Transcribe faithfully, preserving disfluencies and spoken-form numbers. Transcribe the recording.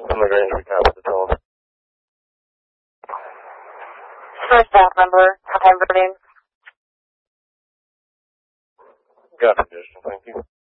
From the Grange, we copy the tone. First staff member, September name. Got the additional, thank you.